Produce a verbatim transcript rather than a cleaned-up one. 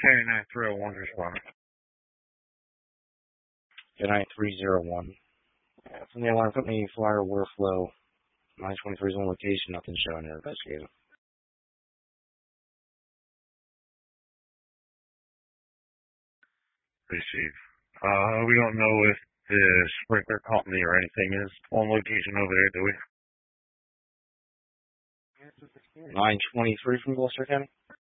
County nine three oh one respond. Good night, three zero one. Yeah, from the alarm company, flyer Warflow. nine twenty-three is on location, nothing showing here. Investigating. Receive. Uh, we don't know if the sprinkler company or anything is on location over there, do we? nine twenty-three from Gloucester County.